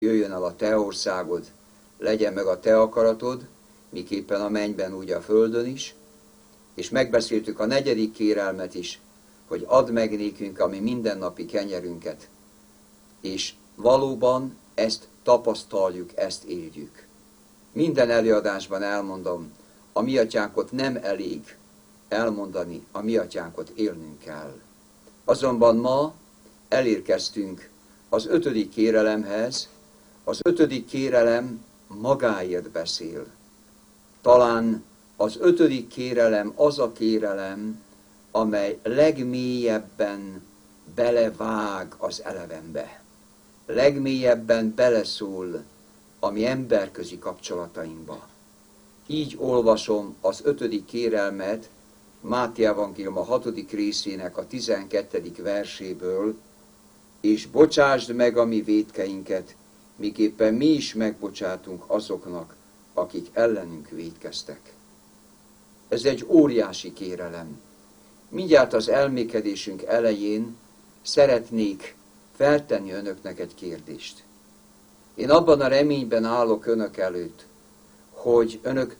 jöjjön el a te országod, legyen meg a te akaratod, miképpen a mennyben úgy a földön is, és megbeszéltük a 4. kérelmet is, hogy add meg nékünk a mi mindennapi kenyerünket, és valóban ezt tapasztaljuk, ezt éljük. Minden előadásban elmondom, a mi atyánkot nem elég elmondani, a mi atyánkot élnünk kell. Azonban ma elérkeztünk az 5. kérelemhez. Az 5. kérelem magáért beszél. Talán az 5. kérelem az a kérelem, amely legmélyebben belevág az elevenbe. Legmélyebben beleszól a mi emberközi kapcsolatainkba. Így olvasom az 5. kérelmet Máté evangélium a 6. részének a 12. verséből, és bocsásd meg a mi vétkeinket, miképpen mi is megbocsátunk azoknak, akik ellenünk vétkeztek. Ez egy óriási kérelem. Mindjárt az elmékedésünk elején szeretnék feltenni önöknek egy kérdést. Én abban a reményben állok önök előtt, hogy önök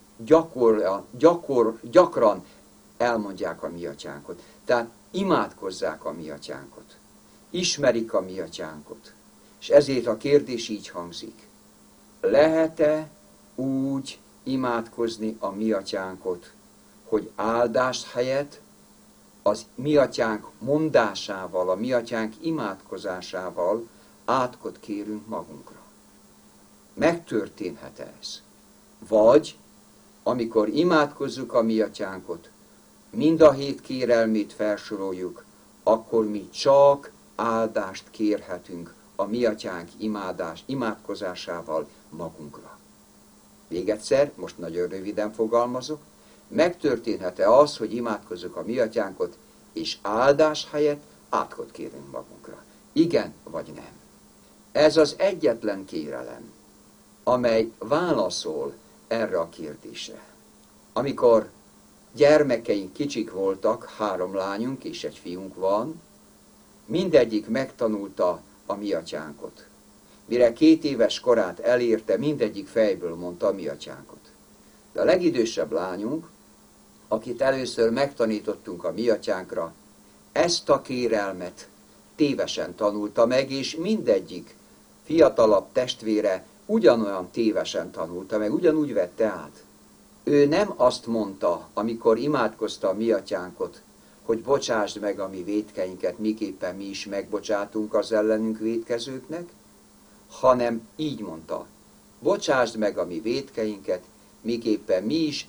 gyakran elmondják a mi atyánkot. Tehát imádkozzák a mi atyánkot. Ismerik a mi atyánkot. És ezért a kérdés így hangzik. Lehet-e úgy imádkozni a mi atyánkot, hogy áldást helyett az mi atyánk mondásával, a mi atyánk imádkozásával átkot kérünk magunkra? Megtörténhet ez? Vagy, amikor imádkozzuk a mi atyánkot, mind a 7 kérelmét felsoroljuk, akkor mi csak áldást kérhetünk a mi atyánk imádkozásával magunkra. Még egyszer, most nagyon röviden fogalmazok, megtörténhet-e az, hogy imádkozzuk a mi atyánkot, és áldás helyett átkot kérünk magunkra? Igen vagy nem? Ez az egyetlen kérelem, amely válaszol erre a kérdésre. Amikor gyermekeink kicsik voltak, 3 lányunk és egy fiunk van, mindegyik megtanulta a mi atyánkot. Mire 2 éves korát elérte, mindegyik fejből mondta a mi atyánkot. De a legidősebb lányunk, akit először megtanítottunk a mi atyánkra, ezt a kérelmet tévesen tanulta meg, és mindegyik fiatalabb testvére ugyanolyan tévesen tanulta meg, ugyanúgy vette át. Ő nem azt mondta, amikor imádkozta a mi atyánkot, hogy bocsásd meg a mi vétkeinket, miképpen mi is megbocsátunk az ellenünk vétkezőknek, hanem így mondta, bocsásd meg a mi vétkeinket, miképpen mi is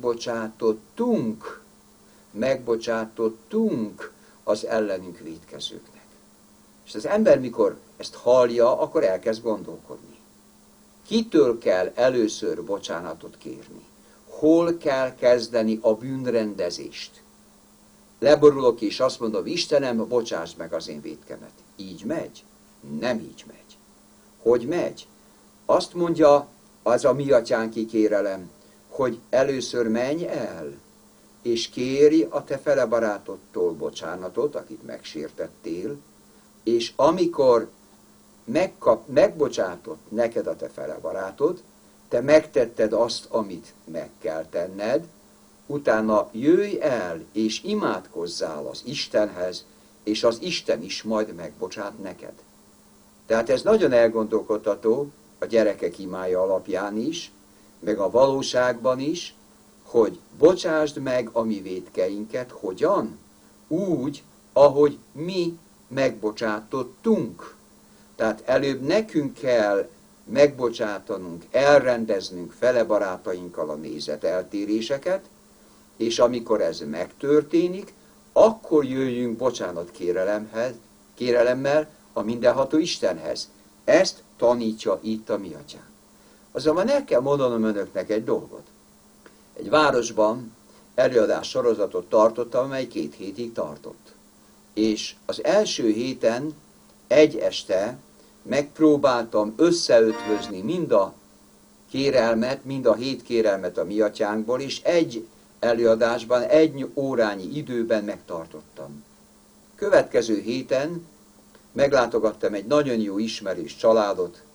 megbocsátunk az ellenünk vétkezőknek. És az ember, mikor ezt hallja, akkor elkezd gondolkodni. Kitől kell először bocsánatot kérni? Hol kell kezdeni a bűnrendezést? Leborulok és azt mondom, Istenem, bocsásd meg az én vétkemet. Így megy? Nem így megy. Hogy megy? Azt mondja az a mi atyánki kérelem, hogy először menj el, és kéri a te fele barátodtól bocsánatot, akit megsértettél, és amikor megbocsátott neked a te fele barátod, te megtetted azt, amit meg kell tenned, utána jöjj el, és imádkozzál az Istenhez, és az Isten is majd megbocsát neked. Tehát ez nagyon elgondolkodtató a gyerekek imája alapján is, meg a valóságban is, hogy bocsásd meg a mi vétkeinket, hogyan? Úgy, ahogy mi megbocsátottunk. Tehát előbb nekünk kell megbocsátanunk, elrendeznünk fele barátainkkal a nézeteltéréseket, és amikor ez megtörténik, akkor jöjjünk bocsánat kérelemmel a mindenható Istenhez. Ezt tanítja itt a mi atyánk. Azonban el kell mondanom önöknek egy dolgot. Egy városban előadás sorozatot tartottam, amely 2 hétig tartott. És az első héten egy este megpróbáltam összeötvözni mind a kérelmet, mind a 7 kérelmet a mi atyánkból, és egy előadásban, 1 órányi időben megtartottam. Következő héten meglátogattam egy nagyon jó ismerős családot,